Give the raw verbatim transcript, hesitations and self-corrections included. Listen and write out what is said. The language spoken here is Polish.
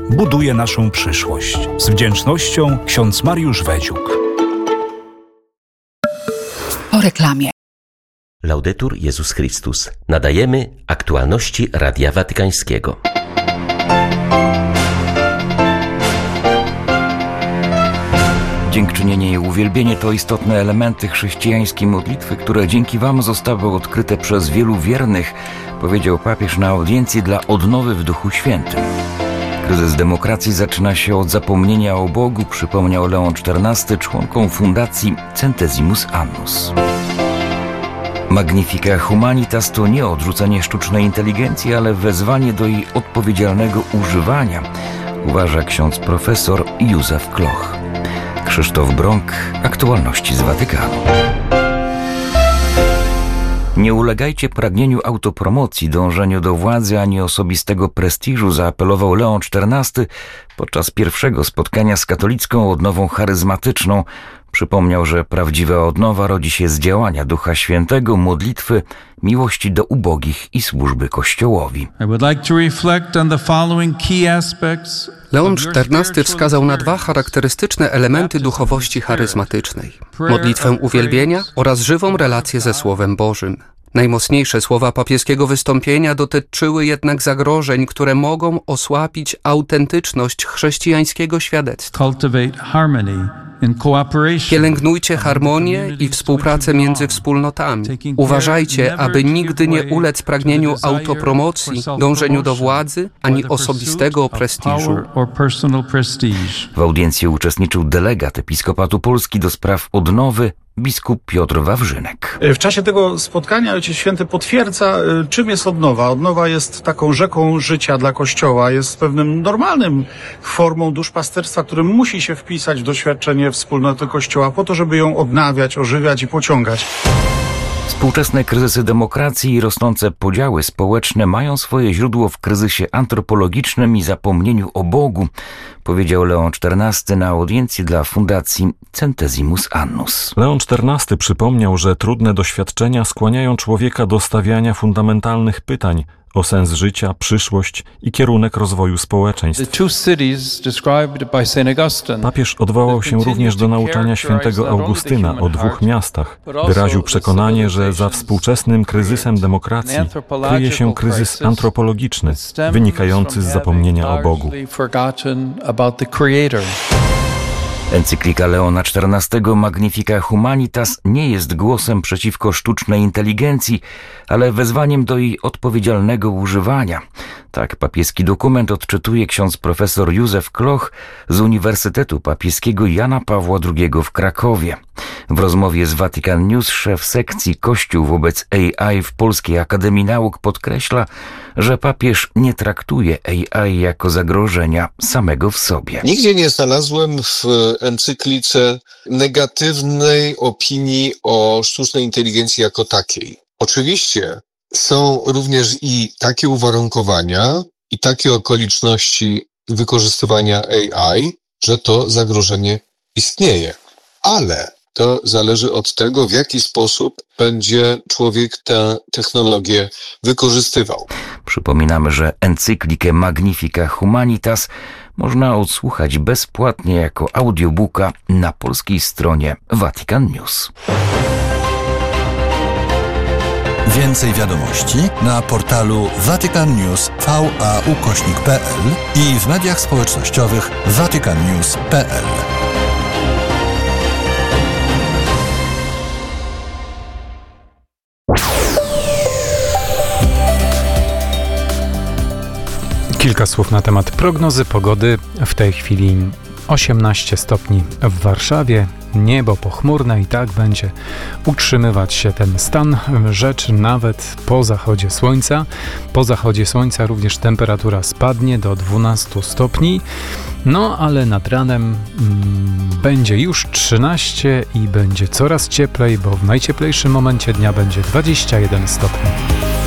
buduje naszą przyszłość. Z wdzięcznością ksiądz Mariusz Wedziuk. Po reklamie. Laudetur Jezus Chrystus. Nadajemy aktualności Radia Watykańskiego. Dziękczynienie i uwielbienie to istotne elementy chrześcijańskiej modlitwy, które dzięki Wam zostały odkryte przez wielu wiernych, powiedział papież na audiencji dla odnowy w Duchu Świętym. Kryzys demokracji zaczyna się od zapomnienia o Bogu, przypomniał Leon czternasty członkom fundacji Centesimus Annus. Magnifica Humanitas to nie odrzucenie sztucznej inteligencji, ale wezwanie do jej odpowiedzialnego używania, uważa ksiądz profesor Józef Kloch. Krzysztof Brąk, aktualności z Watykanu. Nie ulegajcie pragnieniu autopromocji, dążeniu do władzy ani osobistego prestiżu, zaapelował Leon czternasty podczas pierwszego spotkania z katolicką odnową charyzmatyczną. Przypomniał, że prawdziwa odnowa rodzi się z działania Ducha Świętego, modlitwy, miłości do ubogich i służby Kościołowi. Leon czternasty wskazał na dwa charakterystyczne elementy duchowości charyzmatycznej: modlitwę uwielbienia oraz żywą relację ze Słowem Bożym. Najmocniejsze słowa papieskiego wystąpienia dotyczyły jednak zagrożeń, które mogą osłabić autentyczność chrześcijańskiego świadectwa. Pielęgnujcie harmonię i współpracę między wspólnotami. Uważajcie, aby nigdy nie ulec pragnieniu autopromocji, dążeniu do władzy, ani osobistego prestiżu. W audiencji uczestniczył delegat Episkopatu Polski do spraw odnowy, biskup Piotr Wawrzynek. W czasie tego spotkania Ojciec Święty potwierdza, czym jest odnowa. Odnowa jest taką rzeką życia dla Kościoła, jest pewnym normalnym formą duszpasterstwa, który musi się wpisać w doświadczenie wspólnoty Kościoła po to, żeby ją odnawiać, ożywiać i pociągać. Współczesne kryzysy demokracji i rosnące podziały społeczne mają swoje źródło w kryzysie antropologicznym i zapomnieniu o Bogu, powiedział Leon czternasty na audiencji dla fundacji Centesimus Annus. Leon czternasty przypomniał, że trudne doświadczenia skłaniają człowieka do stawiania fundamentalnych pytań o sens życia, przyszłość i kierunek rozwoju społeczeństw. Papież odwołał się również do nauczania świętego Augustyna o dwóch miastach. Wyraził przekonanie, że za współczesnym kryzysem demokracji kryje się kryzys antropologiczny, wynikający z zapomnienia o Bogu. Encyklika Leona czternastego Magnifica Humanitas nie jest głosem przeciwko sztucznej inteligencji, ale wezwaniem do jej odpowiedzialnego używania. Tak papieski dokument odczytuje ksiądz profesor Józef Kloch z Uniwersytetu Papieskiego Jana Pawła drugiego w Krakowie. W rozmowie z Vatican News szef sekcji Kościół wobec A I w Polskiej Akademii Nauk podkreśla, że papież nie traktuje A I jako zagrożenia samego w sobie. Nigdzie nie znalazłem w encyklice negatywnej opinii o sztucznej inteligencji jako takiej. Oczywiście są również i takie uwarunkowania i takie okoliczności wykorzystywania A I, że to zagrożenie istnieje. Ale to zależy od tego, w jaki sposób będzie człowiek tę technologię wykorzystywał. Przypominamy, że encyklikę Magnifica Humanitas można odsłuchać bezpłatnie jako audiobooka na polskiej stronie Vatican News. Więcej wiadomości na portalu Vatican News V A ukośnik P L i w mediach społecznościowych vatican news kropka p l. Kilka słów na temat prognozy pogody. W tej chwili osiemnaście stopni w Warszawie, niebo pochmurne i tak będzie utrzymywać się ten stan rzeczy nawet po zachodzie słońca. Po zachodzie słońca również temperatura spadnie do dwunastu stopni, no ale nad ranem mm, będzie już trzynaście i będzie coraz cieplej, bo w najcieplejszym momencie dnia będzie dwadzieścia jeden stopni.